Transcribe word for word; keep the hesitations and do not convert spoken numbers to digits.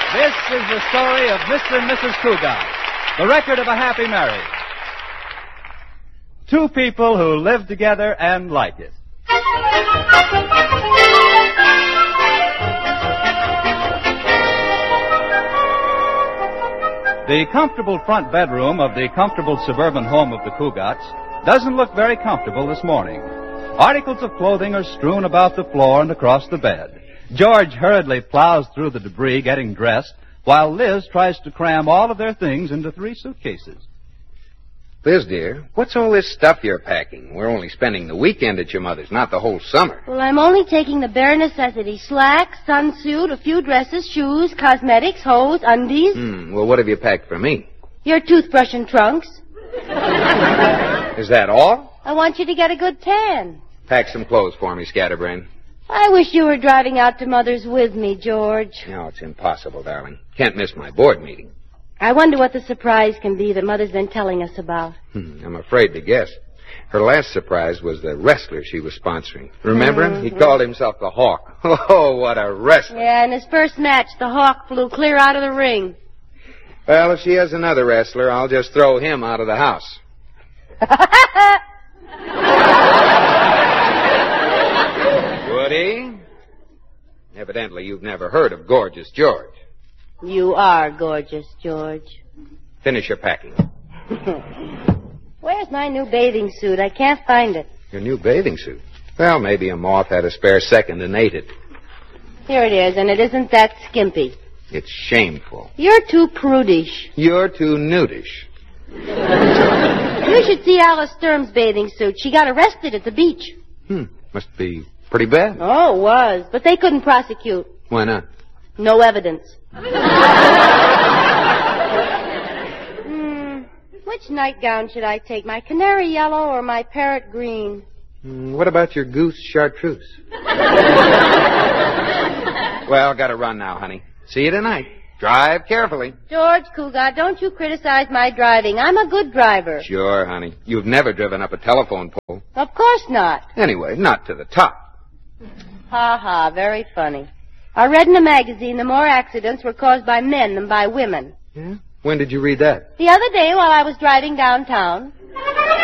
This is the story of Mister and Missus Cougar, the record of a happy marriage. Two people who live together and like it. The comfortable front bedroom of the comfortable suburban home of the Cougars doesn't look very comfortable this morning. Articles of clothing are strewn about the floor and across the bed. George hurriedly plows through the debris getting dressed, while Liz tries to cram all of their things into three suitcases. Liz, dear, what's all this stuff you're packing? We're only spending the weekend at your mother's, not the whole summer. Well, I'm only taking the bare necessities. Slacks, sunsuit, a few dresses, shoes, cosmetics, hose, undies. Hmm, well, what have you packed for me? Your toothbrush and trunks. Is that all? I want you to get a good tan. Pack some clothes for me, Scatterbrain. I wish you were driving out to Mother's with me, George. No, it's impossible, darling. Can't miss my board meeting. I wonder what the surprise can be that Mother's been telling us about. Hmm, I'm afraid to guess. Her last surprise was the wrestler she was sponsoring. Remember him? Mm-hmm. He called himself the Hawk. Oh, what a wrestler. Yeah, in his first match, the Hawk flew clear out of the ring. Well, if she has another wrestler, I'll just throw him out of the house. Woody? Evidently, you've never heard of Gorgeous George. You are gorgeous, George. Finish your packing. Where's my new bathing suit? I can't find it. Your new bathing suit? Well, maybe a moth had a spare second and ate it. Here it is, and it isn't that skimpy. It's shameful. You're too prudish. You're too nudish. You should see Alice Sturm's bathing suit. She got arrested at the beach. Hmm, must be pretty bad. Oh, it was. But they couldn't prosecute. Why not? No evidence. mm, which nightgown should I take? My canary yellow or my parrot green? Mm, what about your goose chartreuse? Well, gotta run now, honey. See you tonight. Drive carefully. George Cougar, don't you criticize my driving. I'm a good driver. Sure, honey. You've never driven up a telephone pole. Of course not. Anyway, not to the top. Ha ha, very funny. I read in a magazine that more accidents were caused by men than by women. Yeah? When did you read that? The other day while I was driving downtown.